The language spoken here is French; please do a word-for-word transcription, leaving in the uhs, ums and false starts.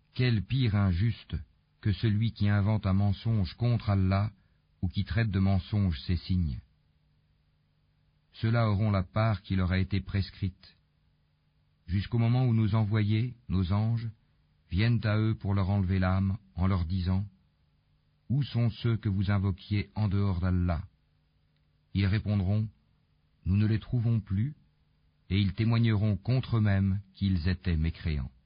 Quel pire injuste que celui qui invente un mensonge contre Allah ou qui traite de mensonge ses signes. Ceux-là auront la part qui leur a été prescrite, jusqu'au moment où nos envoyés, nos anges, viennent à eux pour leur enlever l'âme en leur disant « Où sont ceux que vous invoquiez en dehors d'Allah ?» Ils répondront « Nous ne les trouvons plus » et ils témoigneront contre eux-mêmes qu'ils étaient mécréants.